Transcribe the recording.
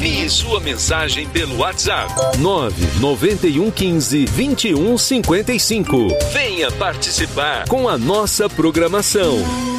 Envie sua mensagem pelo WhatsApp 99115-2155. Venha participar com a nossa programação.